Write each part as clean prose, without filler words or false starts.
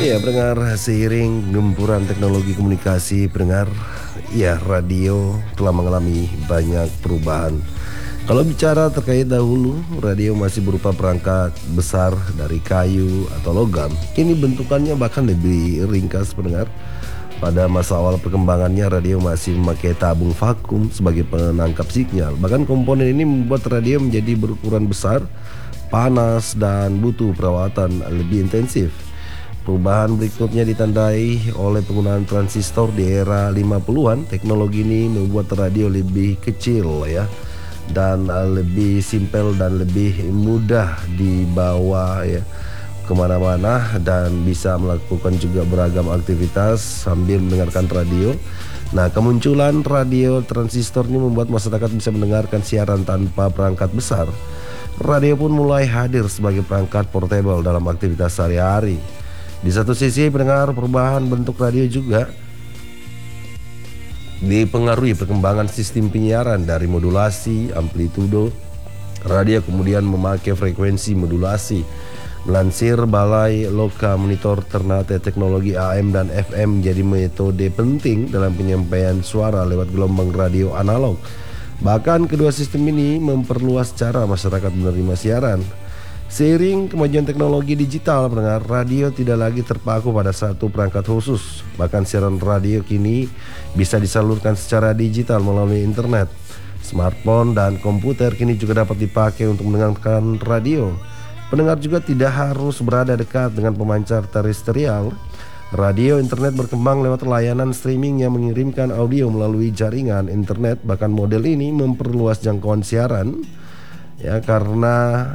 Iya, pendengar, seiring gempuran teknologi komunikasi, pendengar, ya radio telah mengalami banyak perubahan. Kalau bicara terkait dahulu, radio masih berupa perangkat besar dari kayu atau logam. Kini bentukannya bahkan lebih ringkas, pendengar. Pada masa awal perkembangannya, radio masih memakai tabung vakum sebagai penangkap sinyal. Bahkan komponen ini membuat radio menjadi berukuran besar, panas, dan butuh perawatan lebih intensif. Perubahan berikutnya ditandai oleh penggunaan transistor di era 50-an. Teknologi ini membuat radio lebih kecil ya, dan lebih simpel dan lebih mudah dibawa ya kemana-mana, dan bisa melakukan juga beragam aktivitas sambil mendengarkan radio. Nah, kemunculan radio transistor ini membuat masyarakat bisa mendengarkan siaran tanpa perangkat besar. Radio pun mulai hadir sebagai perangkat portable dalam aktivitas sehari-hari. Di satu sisi, pendengar, perubahan bentuk radio juga dipengaruhi perkembangan sistem penyiaran dari modulasi, amplitudo. Radio kemudian memakai frekuensi modulasi. Melansir Balai Loka Monitor Ternate Teknologi AM dan FM menjadi metode penting dalam penyampaian suara lewat gelombang radio analog. Bahkan kedua sistem ini memperluas cara masyarakat menerima siaran. Seiring kemajuan teknologi digital, pendengar, radio tidak lagi terpaku pada satu perangkat khusus. Bahkan siaran radio kini bisa disalurkan secara digital melalui internet. Smartphone dan komputer kini juga dapat dipakai untuk mendengarkan radio. Pendengar juga tidak harus berada dekat dengan pemancar terestrial. Radio internet berkembang lewat layanan streaming yang mengirimkan audio melalui jaringan internet. Bahkan model ini memperluas jangkauan siaran ya, karena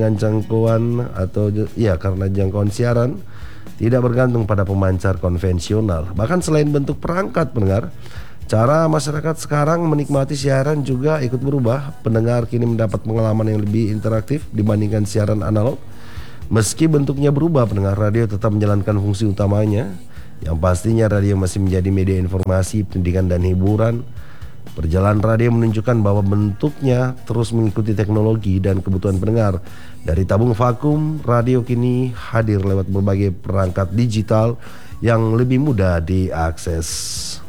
jangkauan siaran tidak bergantung pada pemancar konvensional. Bahkan selain bentuk perangkat, pendengar, cara masyarakat sekarang menikmati siaran juga ikut berubah. Pendengar kini mendapat pengalaman yang lebih interaktif dibandingkan siaran analog. Meski bentuknya berubah, pendengar, radio tetap menjalankan fungsi utamanya. Yang pastinya radio masih menjadi media informasi, pendidikan, dan hiburan. Perjalanan radio menunjukkan bahwa bentuknya terus mengikuti teknologi dan kebutuhan pendengar. Dari tabung vakum, radio kini hadir lewat berbagai perangkat digital yang lebih mudah diakses.